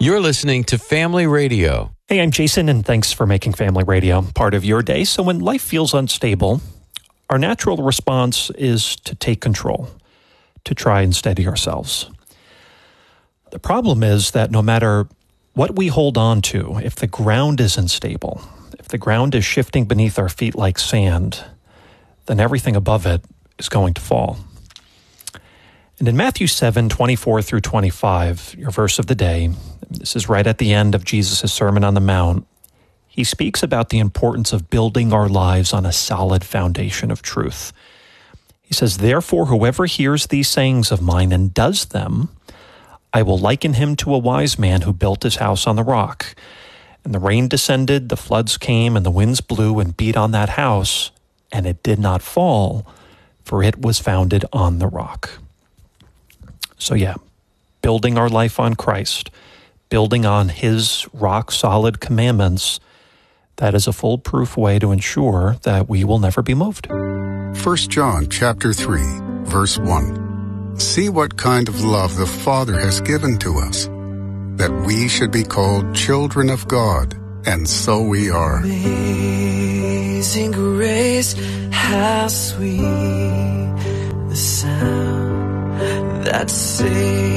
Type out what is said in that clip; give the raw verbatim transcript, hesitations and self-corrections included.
You're listening to Family Radio. Hey, I'm Jason, and thanks for making Family Radio part of your day. So when life feels unstable, our natural response is to take control, to try and steady ourselves. The problem is that no matter what we hold on to, if the ground is unstable, if the ground is shifting beneath our feet like sand, then everything above it is going to fall. And in Matthew seven, twenty-four through twenty-five, your verse of the day, this is right at the end of Jesus' Sermon on the Mount, he speaks about the importance of building our lives on a solid foundation of truth. He says, "Therefore, whoever hears these sayings of mine and does them, I will liken him to a wise man who built his house on the rock. And the rain descended, the floods came, and the winds blew and beat on that house, and it did not fall, for it was founded on the rock." So yeah, building our life on Christ, building on his rock-solid commandments, that is a foolproof way to ensure that we will never be moved. First John chapter three, verse one. See what kind of love the Father has given to us, that we should be called children of God, and so we are. Amazing grace, how sweet the sound that saved